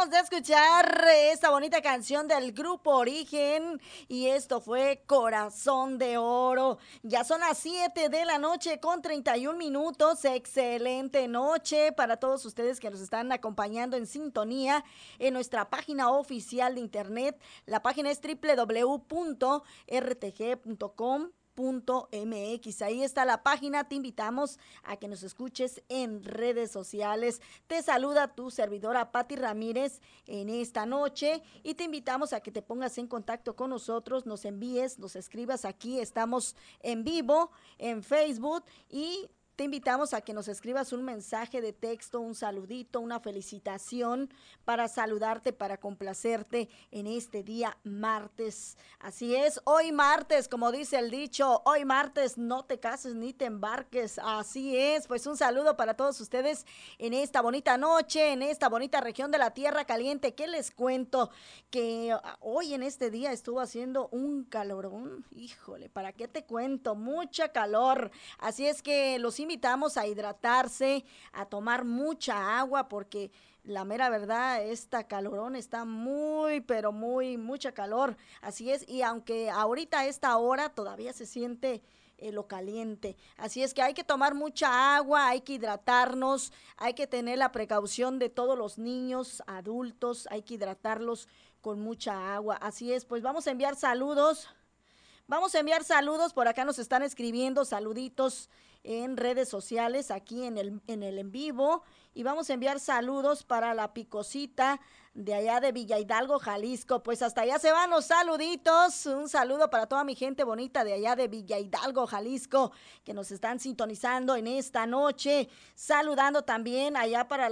Acabamos de escuchar esta bonita canción del Grupo Origen y esto fue Corazón de Oro. Ya son las 7 de la noche con 31 minutos. Excelente noche para todos ustedes que nos están acompañando en sintonía en nuestra página oficial de internet. La página es www.rtg.com. .mx. Ahí está la página, te invitamos a que nos escuches en redes sociales. Te saluda tu servidora Patti Ramírez en esta noche y te invitamos a que te pongas en contacto con nosotros, nos envíes, nos escribas aquí, estamos en vivo en Facebook y te invitamos a que nos escribas un mensaje de texto, un saludito, una felicitación para saludarte, para complacerte en este día martes. Así es, hoy martes, como dice el dicho, hoy martes no te cases ni te embarques. Así es, pues un saludo para todos ustedes en esta bonita noche, en esta bonita región de la Tierra Caliente. ¿Qué les cuento? Que hoy en este día estuvo haciendo un calorón, híjole, ¿para qué te cuento? Mucha calor. Así es que los invitamos a hidratarse, a tomar mucha agua porque la mera verdad, esta calorón está muy, pero muy, mucha calor. Así es, y aunque ahorita a esta hora todavía se siente lo caliente. Así es que hay que tomar mucha agua, hay que hidratarnos, hay que tener la precaución de todos los niños, adultos, hay que hidratarlos con mucha agua. Así es, pues vamos a enviar saludos. Vamos a enviar saludos, por acá nos están escribiendo saluditos en redes sociales, aquí en el en vivo, y vamos a enviar saludos para la Picosita de allá de Villa Hidalgo, Jalisco. Pues hasta allá se van los saluditos, un saludo para toda mi gente bonita de allá de Villa Hidalgo, Jalisco, que nos están sintonizando en esta noche, saludando también allá para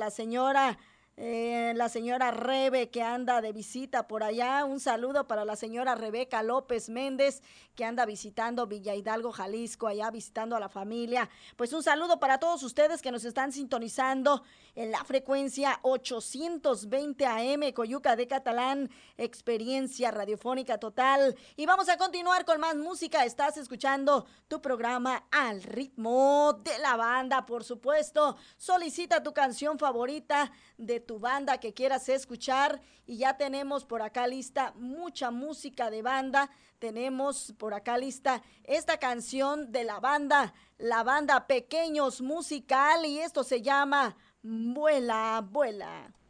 la señora Rebe que anda de visita por allá. Un saludo para la señora Rebeca López Méndez que anda visitando Villa Hidalgo, Jalisco, allá visitando a la familia. Pues un saludo para todos ustedes que nos están sintonizando en la frecuencia 820 AM, Coyuca de Catalán, experiencia radiofónica total. Y vamos a continuar con más música. Estás escuchando tu programa Al Ritmo de la Banda, por supuesto. Solicita tu canción favorita de tu banda que quieras escuchar y ya tenemos por acá lista mucha música de banda. Tenemos por acá lista esta canción de la banda Pequeños Musical y esto se llama Vuela, Vuela.